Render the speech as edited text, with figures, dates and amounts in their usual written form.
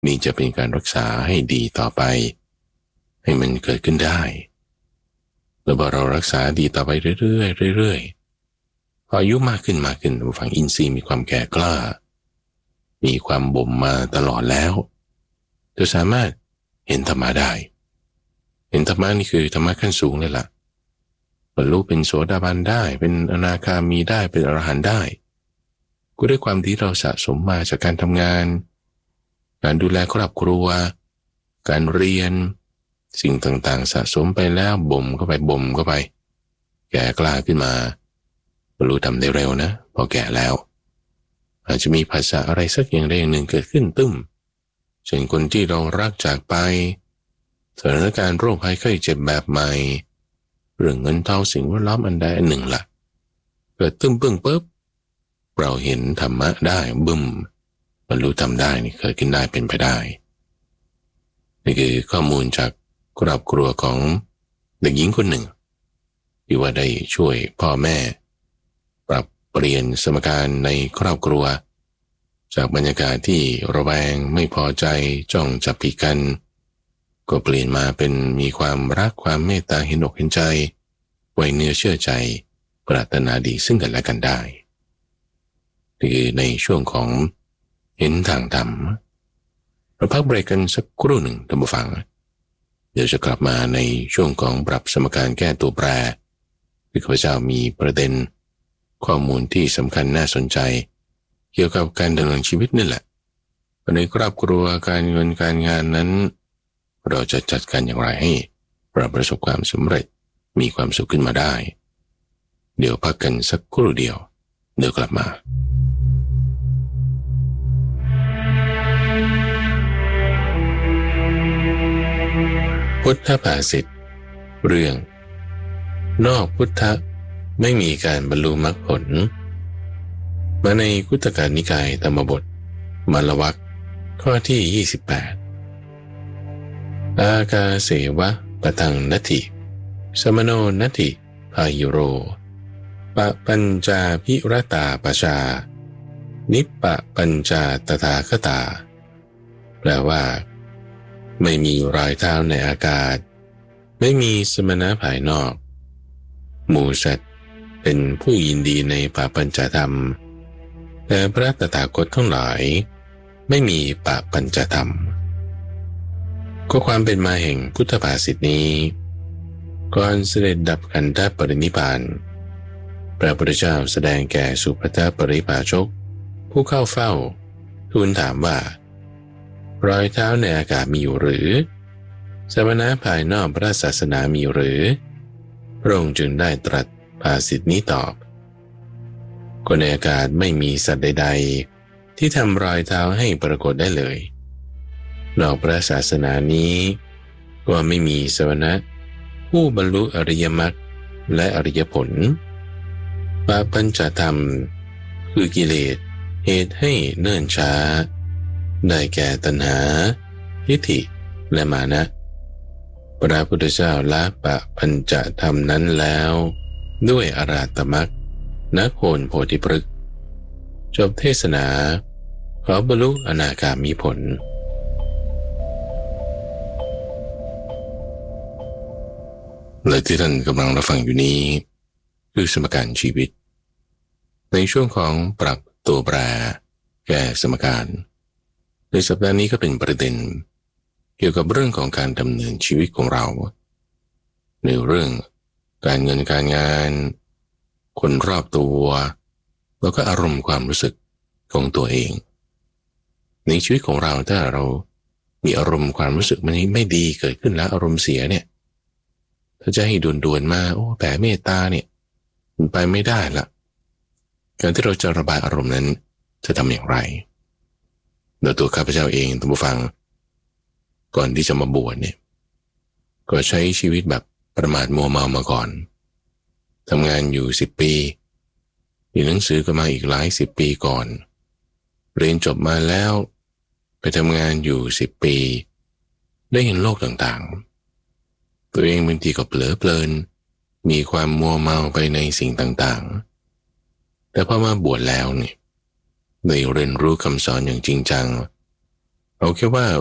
นี่จะเป็นการรักษาให้ดีต่อไปให้มันเกิดขึ้นได้แล้วพอเรารักษาดีต่อไปเรื่อยๆเรื่อยๆพออายุมากขึ้นฝั่งอินทรีย์มีความแก่กล้ามีความบ่มมาตลอดแล้วจะสามารถเห็นธรรมะได้เห็นธรรมะนี่คือธรรมะขั้นสูงเลยล่ะบรรลุเป็นโสดาบันได้เป็นอนาคามีได้เป็นอรหันต์ได้ก็ด้วยความที่เราสะสมมาจากการทำงานการดูแลครอบครัวการเรียนสิ่งต่างๆสะสมไปแล้วบ่มเข้าไปแก่กล้าขึ้นมาบรรลุธรรมได้เร็วนะพอแก่แล้วอาจจะมีภาษาอะไรสักอย่างใดอย่างหนึ่งเกิดขึ้นตึ้มเช่นคนที่เรารักจากไปสถานการณ์โรคภัยไข้เจ็บแบบใหม่เรื่องเงินทองสิ่งแวดล้อมอันใดอันหนึ่งล่ะเกิดตึ้มปึ้งปุ๊บเราเห็นธรรมะได้บึ้มบรรลุธรรมได้นี่เกิดขึ้นได้เป็นไปได้นี่คือข้อมูลจากครอบครัวของเด็กหญิงคนหนึ่งที่ว่าได้ช่วยพ่อแม่ปรับเปลี่ยนสมการในครอบครัวจากบรรยากาศที่ระแวงไม่พอใจจ้องจับผิดกันก็เปลี่ยนมาเป็นมีความรักความเมตตาเห็นอกเห็นใจไว้เนื้อเชื่อใจปรารถนาดีซึ่งกันและกันได้นี่คือในช่วงของเห็นทางธรรมเราพักเบรกกันสักครู่หนึ่งท่านผู้ฟังเดี๋ยวจะกลับมาในช่วงของปรับสมการแก้ตัวแปรที่ข้าพเจ้ามีประเด็นข้อมูลที่สำคัญน่าสนใจเกี่ยวกับการดำเนินชีวิตนี่แหละในครอบครัวการเงินการงานนั้นเราจะจัดการอย่างไรให้เราประสบความสำเร็จมีความสุขขึ้นมาได้เดี๋ยวพักกันสักครู่เดียวเดี๋ยวกลับมาพุทธภาษิตเรื่องนอกพุทธะไม่มีการบรรลุมรรคผลมาในคุตกนิกายธรรมบทมลวรรคข้อที่28อากาเสวะปะทังนัตถิสมโนนัตถิพายุโรปะปัญจาภิรตาปชานิปปะปัญจาตถาคตาแปลว่าไม่มีรอยเท้าในอากาศไม่มีสมณะภายนอกหมู่สัตว์เป็นผู้ยินดีในปะปัญจธรรมแต่พระตถาคตทั้งหลายไม่มีปะปัญจธรรมก็ความเป็นมาแห่งพุทธภาษิตนี้ก่อนเสด็จดับขันธปรินิพพานพระพุทธเจ้าแสดงแก่สุภัททปริภาชกผู้เข้าเฝ้าทูลถามว่ารอยเท้าในอากาศมีอยู่หรือสมณะภายนอกพระศาสนามีหรือพระองค์จึงได้ตรัสภาษิตนี้ตอบก็ในอากาศไม่มีสัตว์ใดๆที่ทำรอยเท้าให้ปรากฏได้เลยนอกพระศาสนานี้ก็ไม่มีสมณะผู้บรรลุอริยมรรคและอริยผลปะปัญจธรรมคือกิเลสเหตุให้เนิ่นช้าได้แก่ตัณหาทิฏฐิและมานะพระพุทธเจ้าละปะปัญจธรรมนั้นแล้วด้วยอรหัตมรรคณ โคนโพธิพฤกษ์จบเทศนาขอบรรลุอนาคามีผลและที่ท่านกำลังรับฟังอยู่นี้คือสมการชีวิตในช่วงของปรับตัวแปรแก้สมการในสัปดาห์นี้ก็เป็นประเด็นเกี่ยวกับเรื่องของการดำเนินชีวิตของเราในเรื่องการเงินการงานคนรอบตัวแล้วก็อารมณ์ความรู้สึกของตัวเองในชีวิตของเราถ้าเรามีอารมณ์ความรู้สึกมันไม่ดีเกิดขึ้นแล้วอารมณ์เสียเนี่ยถ้าจะให้ด่วนๆมาแผ่เมตตาเนี่ยมันไปไม่ได้ละการที่เราจะระบายอารมณ์นั้นจะทำอย่างไรโดยตัวข้าพเจ้าเองท่านผู้ฟังก่อนที่จะมาบวชเนี่ยก็ใช้ชีวิตแบบประมาทมัวเมามาก่อนทำงานอยู่10 ปีเรียนหนังสือก็มาอีกหลาย10 ปีก่อนเรียนจบมาแล้วไปทำงานอยู่10 ปีได้เห็นโลกต่างๆตัวเองบางทีก็เผลอเพลินมีความมัวเมาไปในสิ่งต่างๆแต่พอมาบวชแล้วเนี่ยได้เรียนรู้คำสอนอย่างจริงจังเอาแค่ว่า